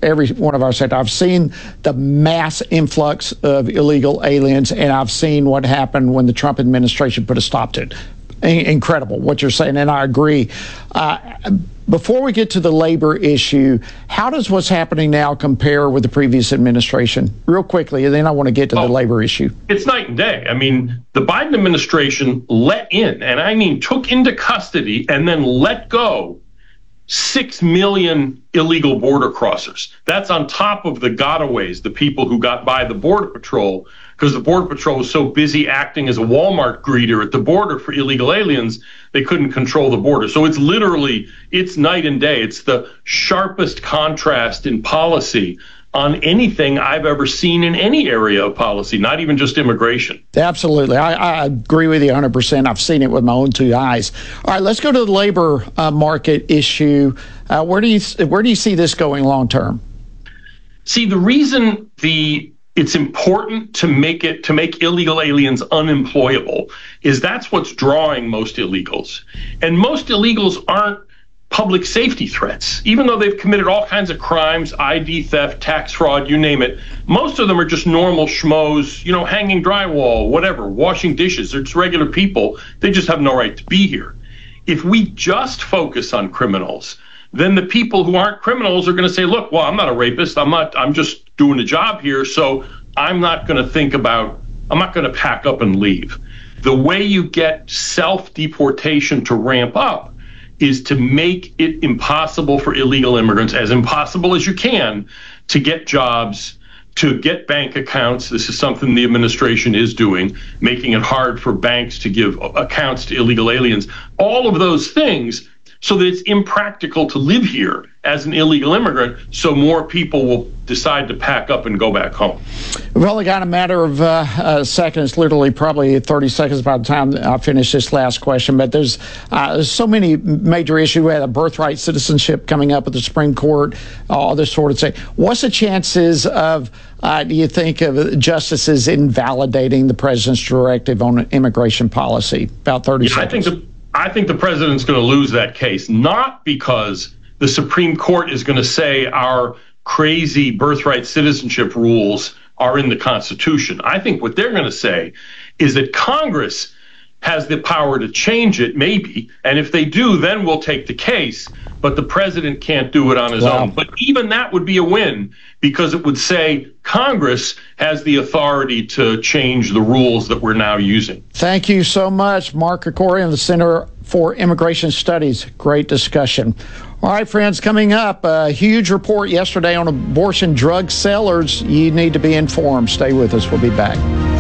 every one of our sectors. I've seen the mass influx of illegal aliens, and I've seen what happened when the Trump administration put a stop to it. Incredible what you're saying, and I agree. Before we get to the labor issue, how does what's happening now compare with the previous administration? Real quickly, and then I want to get to the labor issue. It's night and day. I mean, the Biden administration let in, and I mean took into custody and then let go 6 million illegal border crossers. That's on top of the gotaways, the people who got by the Border Patrol, because the Border Patrol was so busy acting as a Walmart greeter at the border for illegal aliens, they couldn't control the border. So it's night and day. It's the sharpest contrast in policy on anything I've ever seen in any area of policy, not even just immigration. Absolutely. I agree with you 100%. I've seen it with my own two eyes. All right, let's go to the labor market issue. Where do you see this going long term? See, the reason it's important to make illegal aliens unemployable is that's what's drawing most illegals. And most illegals aren't public safety threats, even though they've committed all kinds of crimes, ID theft, tax fraud, you name it. Most of them are just normal schmoes, hanging drywall, whatever, washing dishes. They're just regular people. They just have no right to be here. If we just focus on criminals, then the people who aren't criminals are going to say, look, well, I'm not a rapist. I'm just doing a job here. So I'm not going to pack up and leave. The way you get self-deportation to ramp up is to make it impossible for illegal immigrants, as impossible as you can, to get jobs, to get bank accounts. This is something the administration is doing, making it hard for banks to give accounts to illegal aliens. All of those things so that it's impractical to live here as an illegal immigrant, so more people will decide to pack up and go back home. We've only got a matter of seconds, literally probably 30 seconds by the time I finish this last question, but there's so many major issues. We had a birthright citizenship coming up at the Supreme Court, all this sort of thing. What's the chances of, do you think, of justices invalidating the president's directive on immigration policy? About 30 seconds. I think the president's going to lose that case, not because the Supreme Court is going to say our crazy birthright citizenship rules are in the Constitution. I think what they're going to say is that Congress has the power to change it, maybe, and if they do, then we'll take the case, but the president can't do it on his own. But even that would be a win, because it would say Congress has the authority to change the rules that we're now using. Thank you so much, Mark Krikorian, the Center for Immigration Studies. Great discussion. All right, friends, coming up, a huge report yesterday on abortion drug sellers. You need to be informed. Stay with us. We'll be back.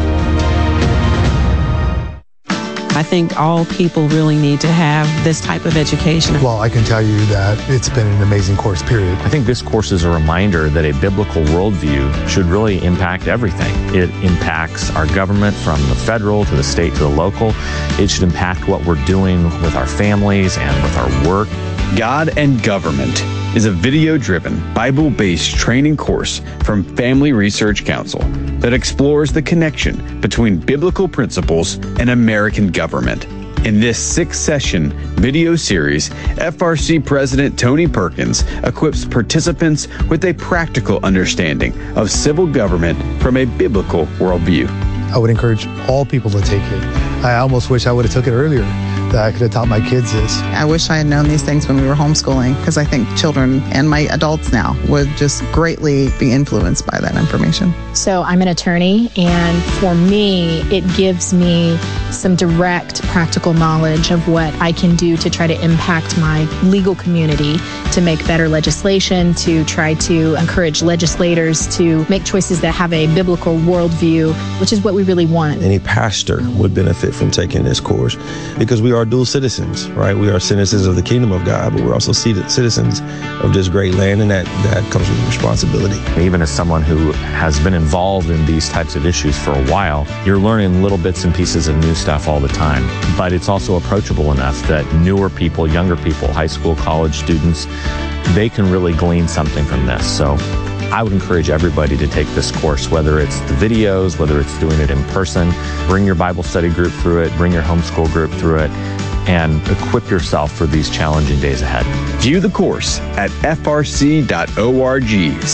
I think all people really need to have this type of education. Well, I can tell you that it's been an amazing course, period. I think this course is a reminder that a biblical worldview should really impact everything. It impacts our government from the federal to the state to the local. It should impact what we're doing with our families and with our work. God and Government is a video-driven, Bible-based training course from Family Research Council that explores the connection between biblical principles and American government. In this 6-session video series, FRC President Tony Perkins equips participants with a practical understanding of civil government from a biblical worldview. I would encourage all people to take it. I almost wish I would have took it earlier, that I could have taught my kids this. I wish I had known these things when we were homeschooling, because I think children and my adults now would just greatly be influenced by that information. So I'm an attorney, and for me, it gives me some direct practical knowledge of what I can do to try to impact my legal community, to make better legislation, to try to encourage legislators to make choices that have a biblical worldview, which is what we really want. Any pastor would benefit from taking this course, because we are dual citizens, right? We are citizens of the kingdom of God, but we're also citizens of this great land, and that comes with responsibility. Even as someone who has been involved in these types of issues for a while, you're learning little bits and pieces of new stuff all the time. But it's also approachable enough that newer people, younger people, high school, college students, they can really glean something from this. So I would encourage everybody to take this course, whether it's the videos, whether it's doing it in person. Bring your Bible study group through it, bring your homeschool group through it, and equip yourself for these challenging days ahead. View the course at frc.org.